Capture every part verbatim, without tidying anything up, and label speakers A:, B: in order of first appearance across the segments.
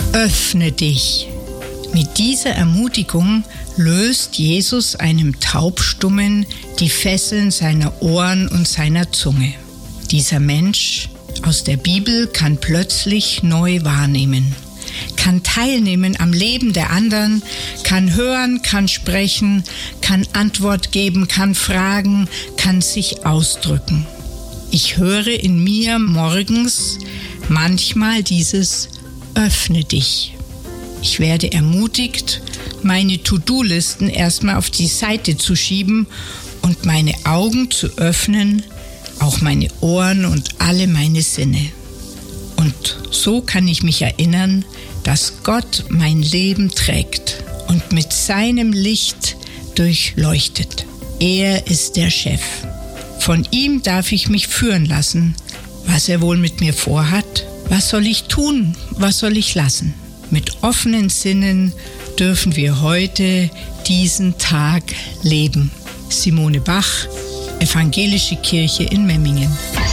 A: Öffne dich. Mit dieser Ermutigung löst Jesus einem Taubstummen die Fesseln seiner Ohren und seiner Zunge. Dieser Mensch aus der Bibel kann plötzlich neu wahrnehmen, kann teilnehmen am Leben der anderen, kann hören, kann sprechen, kann Antwort geben, kann fragen, kann sich ausdrücken. Ich höre in mir morgens manchmal dieses Öffne dich. Ich werde ermutigt, meine To-Do-Listen erstmal auf die Seite zu schieben und meine Augen zu öffnen, auch meine Ohren und alle meine Sinne. Und so kann ich mich erinnern, dass Gott mein Leben trägt und mit seinem Licht durchleuchtet. Er ist der Chef. Von ihm darf ich mich führen lassen. Was er wohl mit mir vorhat? Was soll ich tun? Was soll ich lassen? Mit offenen Sinnen dürfen wir heute diesen Tag leben. Simone Bach, Evangelische Kirche in Memmingen.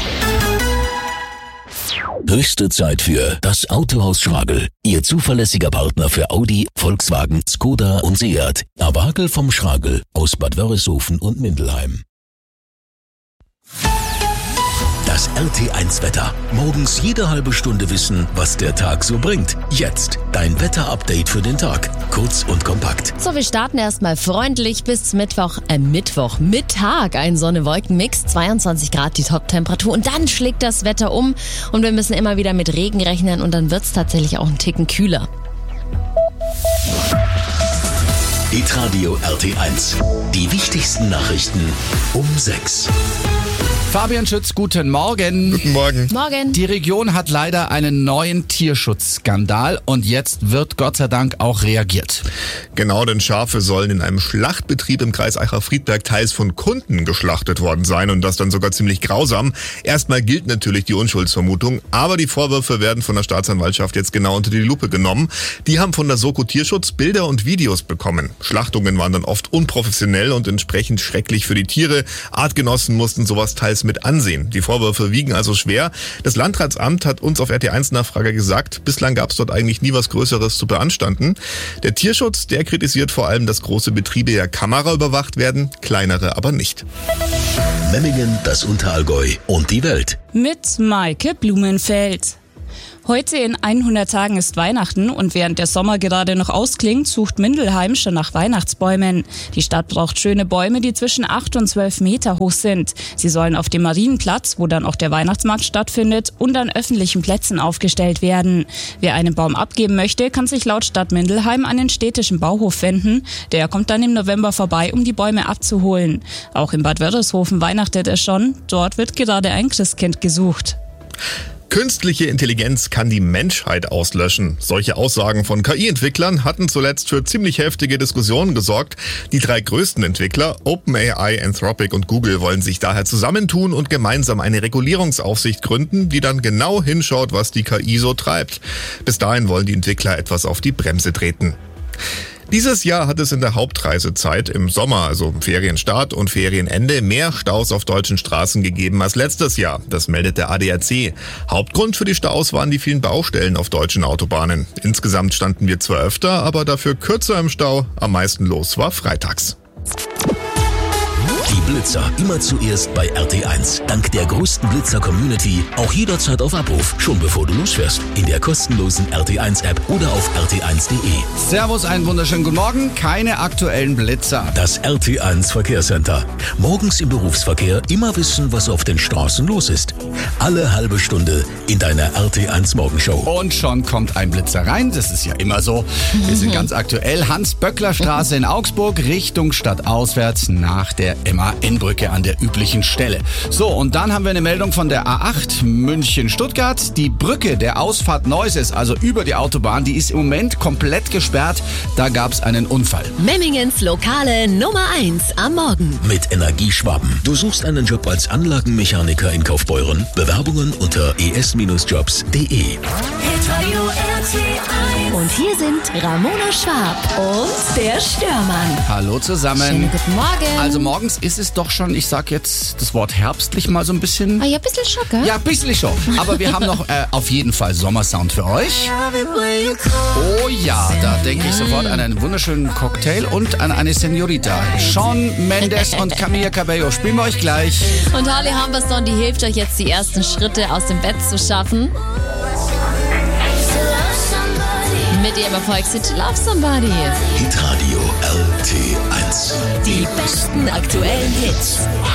B: Höchste Zeit für das Autohaus Schragel. Ihr zuverlässiger Partner für Audi, Volkswagen, Skoda und Seat. Awagel vom Schragel aus Bad Wörishofen und Mindelheim. Das R T eins Wetter. Morgens jede halbe Stunde wissen, was der Tag so bringt. Jetzt dein Wetter-Update für den Tag. Kurz und kompakt.
C: So, wir starten erstmal freundlich bis Mittwoch, äh, Mittwoch, Mittag. Ein Sonne-Wolken-Mix, zweiundzwanzig Grad die Top-Temperatur. Und dann schlägt das Wetter um und wir müssen immer wieder mit Regen rechnen und dann wird es tatsächlich auch einen Ticken kühler.
B: Hitradio R T eins. Die wichtigsten Nachrichten um sechs.
D: Fabian Schütz, guten Morgen.
E: Guten Morgen.
C: Morgen.
D: Die Region hat leider einen neuen Tierschutzskandal und jetzt wird Gott sei Dank auch reagiert.
E: Genau, denn Schafe sollen in einem Schlachtbetrieb im Kreis Aicha-Friedberg teils von Kunden geschlachtet worden sein und das dann sogar ziemlich grausam. Erstmal gilt natürlich die Unschuldsvermutung, aber die Vorwürfe werden von der Staatsanwaltschaft jetzt genau unter die Lupe genommen. Die haben von der Soko Tierschutz Bilder und Videos bekommen. Schlachtungen waren dann oft unprofessionell und entsprechend schrecklich für die Tiere. Artgenossen mussten sowas teils mit ansehen. Die Vorwürfe wiegen also schwer. Das Landratsamt hat uns auf R T eins Nachfrage gesagt, bislang gab es dort eigentlich nie was Größeres zu beanstanden. Der Tierschutz, der kritisiert vor allem, dass große Betriebe ja kameraüberwacht werden, kleinere aber nicht.
B: Memmingen, das Unterallgäu und die Welt.
F: Mit Maike Blumenfeld. Heute in hundert Tagen ist Weihnachten und während der Sommer gerade noch ausklingt, sucht Mindelheim schon nach Weihnachtsbäumen. Die Stadt braucht schöne Bäume, die zwischen acht und zwölf Meter hoch sind. Sie sollen auf dem Marienplatz, wo dann auch der Weihnachtsmarkt stattfindet, und an öffentlichen Plätzen aufgestellt werden. Wer einen Baum abgeben möchte, kann sich laut Stadt Mindelheim an den städtischen Bauhof wenden. Der kommt dann im November vorbei, um die Bäume abzuholen. Auch in Bad Wörishofen weihnachtet es schon. Dort wird gerade ein Christkind gesucht.
E: Künstliche Intelligenz kann die Menschheit auslöschen. Solche Aussagen von K I-Entwicklern hatten zuletzt für ziemlich heftige Diskussionen gesorgt. Die drei größten Entwickler, OpenAI, Anthropic und Google, wollen sich daher zusammentun und gemeinsam eine Regulierungsaufsicht gründen, die dann genau hinschaut, was die K I so treibt. Bis dahin wollen die Entwickler etwas auf die Bremse treten. Dieses Jahr hat es in der Hauptreisezeit im Sommer, also Ferienstart und Ferienende, mehr Staus auf deutschen Straßen gegeben als letztes Jahr. Das meldet der A D A C. Hauptgrund für die Staus waren die vielen Baustellen auf deutschen Autobahnen. Insgesamt standen wir zwar öfter, aber dafür kürzer im Stau. Am meisten los war freitags.
B: Die Blitzer immer zuerst bei R T eins. Dank der größten Blitzer-Community auch jederzeit auf Abruf, schon bevor du losfährst. In der kostenlosen R T eins App oder auf r t eins punkt de.
D: Servus, einen wunderschönen guten Morgen. Keine aktuellen Blitzer.
B: Das R T eins Verkehrscenter. Morgens im Berufsverkehr immer wissen, was auf den Straßen los ist. Alle halbe Stunde in deiner R T eins Morgenshow.
D: Und schon kommt ein Blitzer rein, das ist ja immer so. Wir sind ganz aktuell. Hans-Böckler-Straße in Augsburg, Richtung stadtauswärts nach der M A N-Brücke an der üblichen Stelle. So, und dann haben wir eine Meldung von der A acht München-Stuttgart. Die Brücke der Ausfahrt Neuses, also über die Autobahn, die ist im Moment komplett gesperrt. Da gab es einen Unfall.
C: Memmingens Lokale Nummer eins am Morgen.
B: Mit Energieschwaben. Du suchst einen Job als Anlagenmechaniker in Kaufbeuren? Bewerbungen unter e s jobs punkt de.
C: Und hier sind Ramona Schwab und der Störmann.
D: Hallo zusammen.
C: Schönen guten Morgen.
D: Also morgens ist es doch schon, ich sag jetzt das Wort herbstlich mal so ein bisschen.
C: Ah ja, ein bisschen Schock, gell?
D: Ja, ein bisschen schon. Aber wir haben noch äh, auf jeden Fall Sommersound für euch. Oh ja, da denke ich sofort an einen wunderschönen Cocktail und an eine Senorita. Shawn Mendes und Camila Cabello spielen wir euch gleich.
C: Und Harley Humberstone, die hilft euch jetzt, die ersten Schritte aus dem Bett zu schaffen. Mit ihrem Erfolgshit Love Somebody.
B: Hitradio L T eins.
C: Die besten aktuellen Hits.